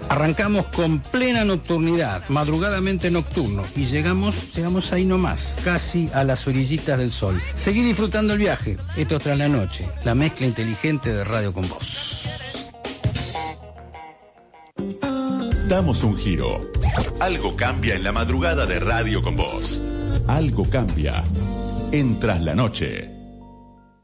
Arrancamos con plena nocturnidad, madrugadamente nocturno, y llegamos ahí nomás, casi a las orillitas del sol. Seguí disfrutando el viaje. Esto es Tras la Noche, la mezcla inteligente de Radio con Voz. Damos un giro. Algo cambia en la madrugada de Radio con Voz. Algo cambia en Tras la Noche.